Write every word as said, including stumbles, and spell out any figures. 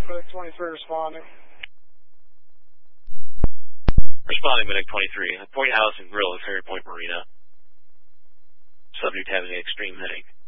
Medic twenty-three responding. Responding, Medic twenty-three. Point House and Grill at Ferry Point Marina. Subject having an extreme headache.